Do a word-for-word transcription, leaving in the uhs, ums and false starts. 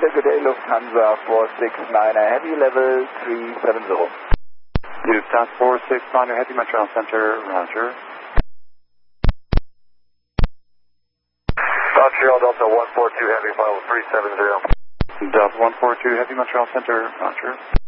Delta, good day, Lufthansa four six nine, Heavy level three seven zero. Lufthansa four six nine, Heavy Montreal Center, roger. Montreal Delta one four two Heavy, final three seven zero. Delta one four two Heavy Montreal Center, roger.